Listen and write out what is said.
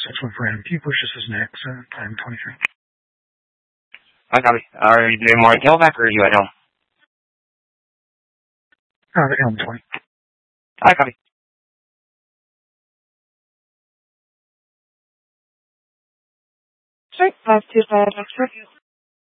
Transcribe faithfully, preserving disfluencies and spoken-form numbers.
six one for him. Can you push this as next? Uh, time twenty-three. I copy. Are you doing more tailback or are you at helm? Uh, the helm twenty. I copy. Strike five two five, next review.